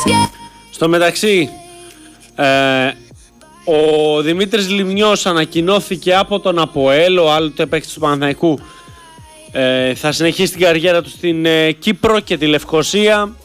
Στο μεταξύ, ο Δημήτρης Λιμνιός ανακοινώθηκε από τον ΑΠΟΕΛ, ο άλλοτε παίκτης του Παναθηναϊκού. Θα συνεχίσει την καριέρα του στην Κύπρο και τη Λευκοσία.